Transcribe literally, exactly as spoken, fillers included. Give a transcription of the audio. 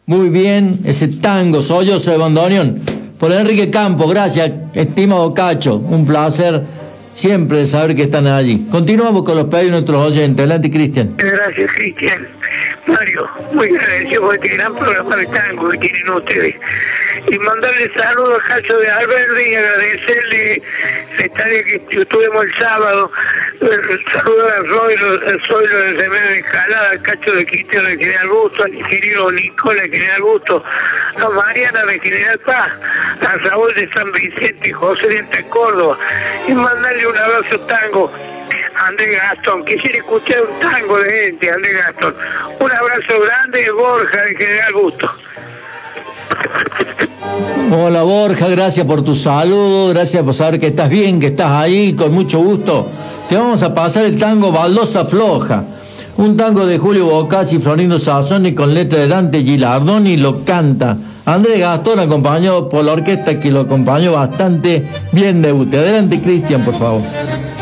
Muy bien, ese tango, Sollozo de Bandoneón. Por Enrique Campos, gracias, estimado Cacho. Un placer siempre saber que están allí. Continuamos con los pedidos de nuestros oyentes. Adelante, Cristian. Gracias, Cristian. Mario, muy agradecido por este gran programa de tango que tienen ustedes. Y mandarle saludos a Cacho de Alberdi y agradecerle la estadia que tuvimos el sábado. Saludos a Zoilo, a Zoilo del Remedio de Escalada, al Cacho de Quintero de General Busto, al ingeniero Nicola de General Busto, a Mariana de General Paz, a Raúl de San Vicente y José de Ente Córdoba. Y mandarle un abrazo tango a Andrés Gastón. Quisiera escuchar un tango de gente, Andrés Gastón. Un abrazo grande, Borja de General Busto. Hola Borja, gracias por tu saludo, gracias por saber que estás bien, que estás ahí, con mucho gusto. Te vamos a pasar el tango Baldosa Floja, un tango de Julio Bocacci y Florino Sassoni con letra de Dante Gilardoni, lo canta Andrés Gastón, acompañado por la orquesta que lo acompañó bastante bien de usted. Adelante, Cristian, por favor.